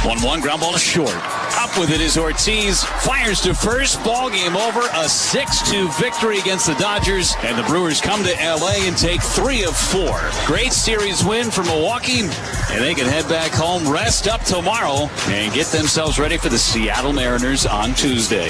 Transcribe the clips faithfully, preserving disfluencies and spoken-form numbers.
one one, ground ball to short. Up with it is Ortiz. Fires to first. Ball game over. A six two victory against the Dodgers. And the Brewers come to L A and take three of four. Great series win for Milwaukee. And they can head back home, rest up tomorrow, and get themselves ready for the Seattle Mariners on Tuesday.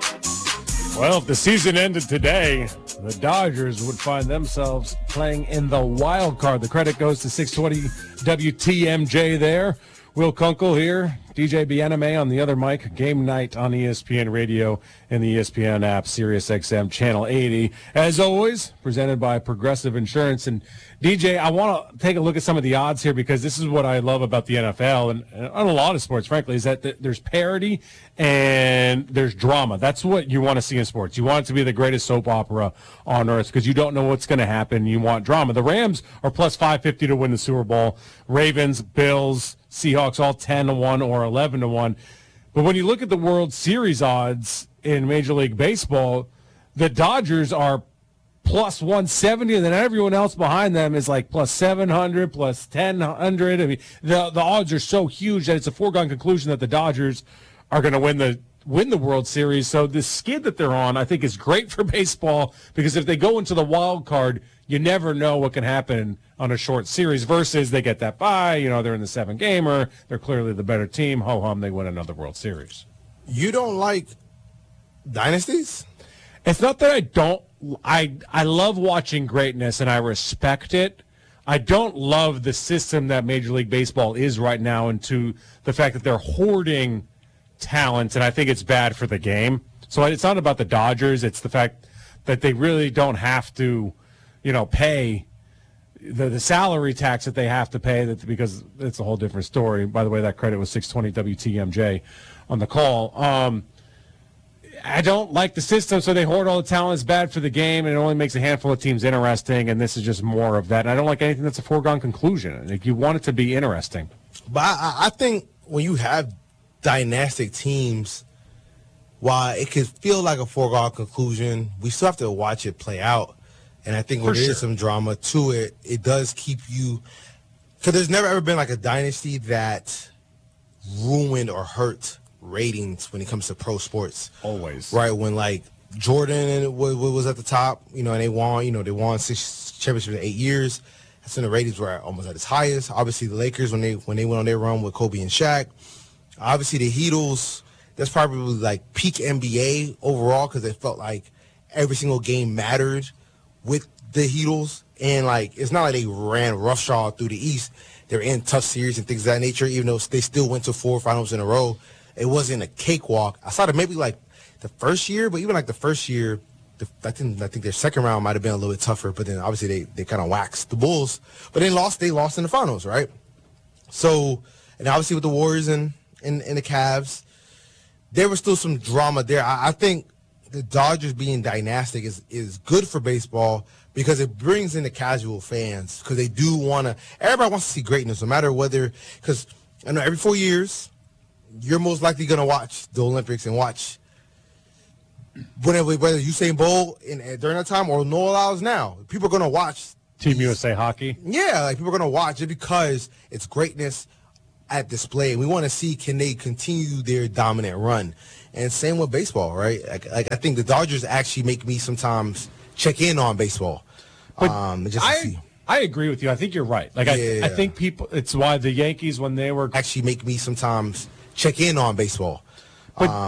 Well, if the season ended today, the Dodgers would find themselves playing in the wild card. The credit goes to six twenty W T M J there. Will Kunkel here, D J Biename on the other mic. Game night on E S P N Radio and the E S P N app, Sirius X M Channel eighty. As always, presented by Progressive Insurance. And D J, I want to take a look at some of the odds here because this is what I love about the N F L and, and on a lot of sports, frankly, is that th- there's parity and there's drama. That's what you want to see in sports. You want it to be the greatest soap opera on earth because you don't know what's going to happen. You want drama. The Rams are plus five fifty to win the Super Bowl. Ravens, Bills, Seahawks all ten to one or eleven to one. But when you look at the World Series odds in Major League Baseball, the Dodgers are plus one seventy, and then everyone else behind them is like plus seven hundred, plus ten hundred. I mean, the the odds are so huge that it's a foregone conclusion that the Dodgers are going to win the win the World Series. So this skid that they're on, I think, is great for baseball because if they go into the wild card, you never know what can happen on a short series versus they get that bye. You know, they're in the seven-gamer. They're clearly the better team. Ho-hum, they win another World Series. You don't like dynasties? It's not that I don't. I I love watching greatness, and I respect it. I don't love the system that Major League Baseball is right now into the fact that they're hoarding talent, and I think it's bad for the game. So it's not about the Dodgers. It's the fact that they really don't have to, you know, pay the, the salary tax that they have to pay that because it's a whole different story. By the way, that credit was six twenty W T M J on the call. Um, I don't like the system, so they hoard all the talent. It's bad for the game, and it only makes a handful of teams interesting, and this is just more of that. And I don't like anything that's a foregone conclusion. Like, you want it to be interesting. But I, I think when you have dynastic teams, while it could feel like a foregone conclusion, we still have to watch it play out. And I think when there is some drama to it, it does keep you – because there's never ever been like a dynasty that ruined or hurt ratings when it comes to pro sports. Always. Right, when like Jordan was at the top, you know, and they won, you know, they won six championships in eight years. That's when the ratings were almost at its highest. Obviously, the Lakers, when they when they went on their run with Kobe and Shaq. Obviously, the Heatles, that's probably like peak N B A overall because they felt like every single game mattered with the Heatles. And, like, it's not like they ran roughshod through the East. They were in tough series and things of that nature, even though they still went to four finals in a row. It wasn't a cakewalk. I saw it maybe, like, the first year, but even, like, the first year, the, I, think, I think their second round might have been a little bit tougher, but then obviously they, they kind of waxed the Bulls. But they lost, they lost in the finals, right? So, and obviously with the Warriors and, and, and the Cavs, there was still some drama there. I, I think the Dodgers being dynastic is, is good for baseball because it brings in the casual fans because they do want to – everybody wants to see greatness no matter whether – because I know every four years – you're most likely going to watch the Olympics and watch whenever, whether Usain Bolt in, during that time or Noah Lyles now. People are going to watch. Team U S A Hockey? Yeah, like people are going to watch it because it's greatness at display. We want to see can they continue their dominant run. And same with baseball, right? Like, like I think the Dodgers actually make me sometimes check in on baseball. But um, just I, to see. I agree with you. I think you're right. Like Yeah. I, I think people – it's why the Yankees, when they were – Actually make me sometimes – check in on baseball. But um,